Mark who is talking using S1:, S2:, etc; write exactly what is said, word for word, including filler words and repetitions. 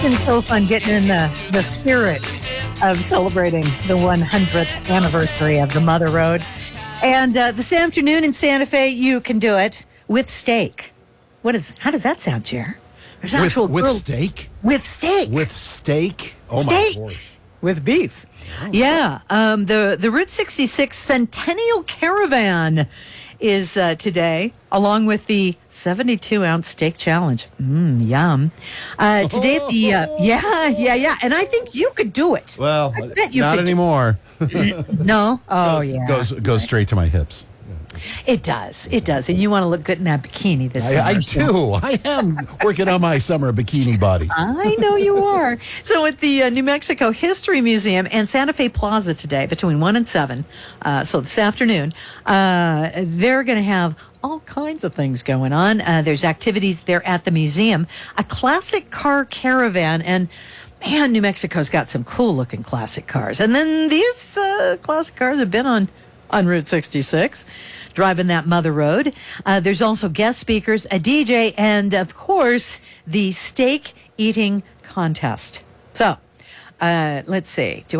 S1: It's been so fun getting in the, the spirit of celebrating the one hundredth anniversary of the Mother Road. And uh, this afternoon in Santa Fe, you can do it with steak. What is? How does that sound, Jer? There's
S2: With,
S1: actual
S2: with
S1: grilled-
S2: steak?
S1: With steak.
S2: With steak? Oh,
S1: steak.
S2: my Lord.
S1: With beef. Oh, yeah. Um, the, the Route sixty-six Centennial Caravan is uh, today, along with the seventy-two ounce steak challenge. Mmm, yum. Uh, today at the, uh, yeah, yeah, yeah. And I think you could do it.
S2: Well,
S1: I bet you
S2: not
S1: could do-
S2: anymore.
S1: No? Oh,
S2: goes,
S1: yeah.
S2: Goes, goes straight to my hips.
S1: It does. It does. And you want to look good in that bikini this summer.
S2: I, I
S1: so-
S2: do. I am working on my summer bikini body.
S1: I know you are. So at the uh, New Mexico History Museum and Santa Fe Plaza today, between one and seven, uh, so this afternoon, uh, they're going to have all kinds of things going on. Uh, there's activities there at the museum, a classic car caravan, and man, New Mexico's got some cool-looking classic cars. And then these uh, classic cars have been on, on Route sixty-six. Driving that Mother Road. Uh, there's also guest speakers, a D J, and of course, the steak eating contest. So, uh, let's see. Do